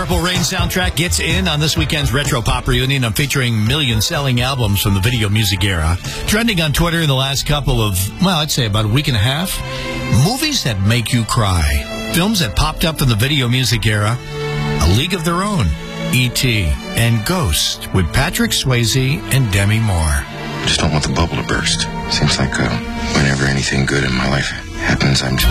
Purple Rain soundtrack gets in on this weekend's Retro Pop Reunion. I'm featuring million-selling albums from the video music era. Trending on Twitter in the last couple of, I'd say about a week and a half. Movies that make you cry. Films that popped up in the video music era. A League of Their Own, E.T., and Ghost with Patrick Swayze and Demi Moore. I just don't want the bubble to burst. Seems like whenever anything good in my life happens, I'm just...